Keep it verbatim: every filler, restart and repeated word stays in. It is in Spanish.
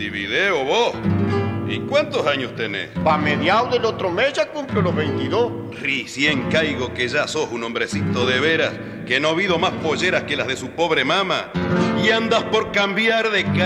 Montevideo, vos. ¿Y cuántos años tenés? Pa' mediados del otro mes ya cumplo los veintidós. Recién caigo que ya sos un hombrecito de veras, que no ha habido más polleras que las de su pobre mama, y andas por cambiar de